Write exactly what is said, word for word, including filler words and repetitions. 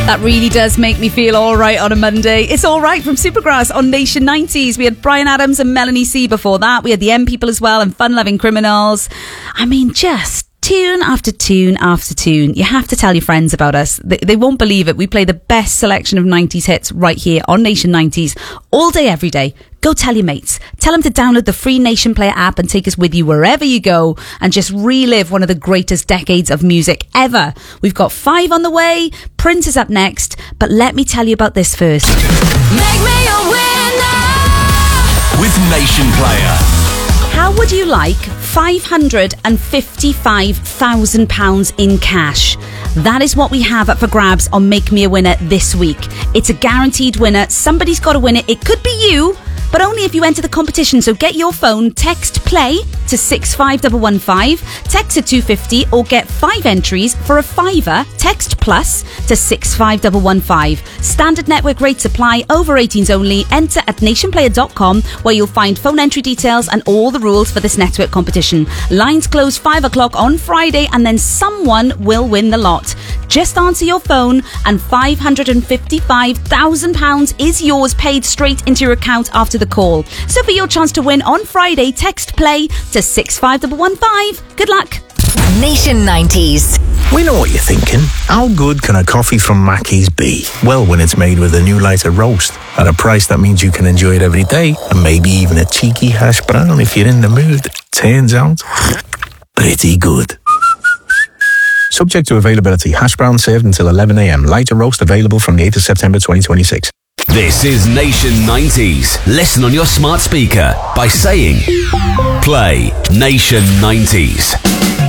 That really does make me feel all right on a Monday. It's All Right from Supergrass on Nation nineties. We had Bryan Adams and Melanie C before that. We had the M People as well and Fun Loving Criminals. I mean, just tune after tune after tune. You have to tell your friends about us. They, they won't believe it. We play the best selection of nineties hits right here on Nation nineties all day, every day. Go tell your mates. Tell them to download the free Nation Player app and take us with you wherever you go and just relive one of the greatest decades of music ever. We've got five on the way. Prince is up next. But let me tell you about this first. Make me a winner with Nation Player. How would you like five hundred fifty-five thousand pounds in cash? That is what we have up for grabs on Make Me a Winner this week. It's a guaranteed winner. Somebody's got to win it. It could be you, but only if you enter the competition. So get your phone, text play to six five one one five, text it two fifty, or get five entries for a fiver. Text plus to six five one one five. Standard network rates apply. Over eighteens only. Enter at nation player dot com, where you'll find phone entry details and all the rules for this network competition. Lines close five o'clock on Friday, and then someone will win the lot. Just answer your phone and five hundred fifty-five thousand pounds is yours, paid straight into your account after the call. So for your chance to win on Friday, text play to six five one one five. Good luck. Nation nineties. We know what you're thinking. How good can a coffee from Mackey's be? Well, when it's made with a new lighter roast at a price that means you can enjoy it every day, and maybe even a cheeky hash brown if you're in the mood. Turns out, pretty good. Subject to availability. Hash brown served until eleven a.m. Lighter roast available from the eighth of September twenty twenty-six. This is Nation nineties. Listen on your smart speaker by saying, play Nation nineties.